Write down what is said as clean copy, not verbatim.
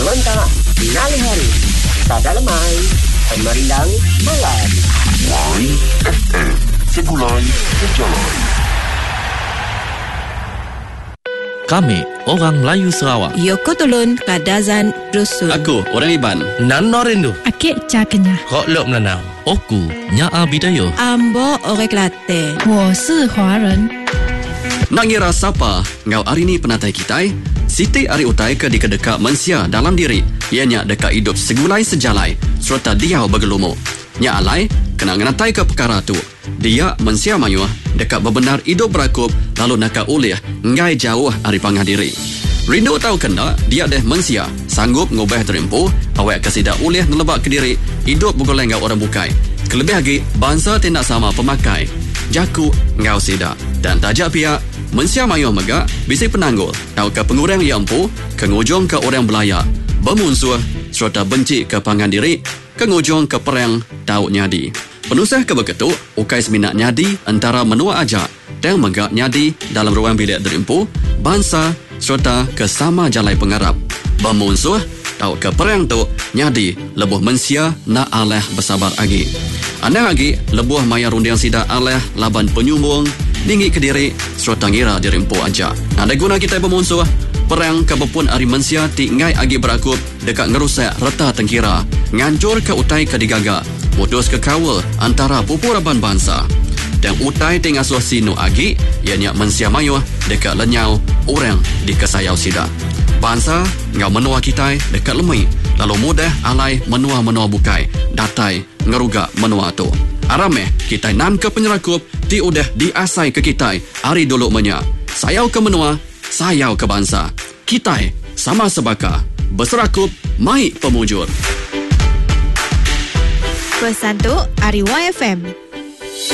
Melontak Nali Hari Tada Lemai Pemerindang Malam Wai FM Segulai Sejalan. Kami orang Melayu Sarawak. Yoko Tolon Kadazan Dusun. Aku orang Iban. Nano Rindu. Akik Cakenya. Kok Lok Menanau. Oku Nyaa Bidayo. Ambo Orek Latte. 我是华人。 Nak ngira siapa ngau hari ni penatai kita? Siti ari utai ke dekat mensia dalam diri. Ianya dekat hidup segulai sejalai serta dia bergelumu. Nya alai kena ngenatai ke perkara tu. Dia mensia mayuh dekat bebenar hidup berakup lalu nak ulih ngai jauh ari pangah diri. Rindu tahu kena dia deh mensia sanggup ngubah terimpu awak kesida ulih ngelebak ke diri hidup bergoleng ngau orang bukai. Kelebih lagi bangsa tindak sama pemakai. Jaku ngau sida dan tajak pihak mensia mayuh megak bisi penanggul tahu ke pengurang yang empu kengujung ke orang belayak bermusuh serta benci ke pangan diri kengujung ke perang tahu nyadi penusah ke begitu ukai seminat nyadi antara menua aja dan megak nyadi dalam ruang bilik derimpu bangsa serta ke sama jalai pengarap bermusuh tahu ke perang tu nyadi lebuh mensia nak aleh bersabar lagi anda lagi lebuh maya rundiang sida aleh laban penyumbung dinggi ke diri serta ngira dirimpu aja. Ada guna kita bermusuh perang kebepun ari mensia ti ngai agi berakup dekat ngerusak reta tengkira ngancur ke utai ke digaga mutus ke kawal antara pupuraban bangsa dan utai ti ngasuh sinu agi ianya mensia mayuh dekat lenyau orang di kesayau sida bangsa ngau menua kita dekat lemai lalu mudah alai menua bukai datai ngeruga menua tu arameh kita nan ke penyerakup ti udah diasai ke kita hari dulu menya sayau ke menua sayau ke bangsa kita sama sebaka berserakup mai pemujur Pesan tu Ari YFM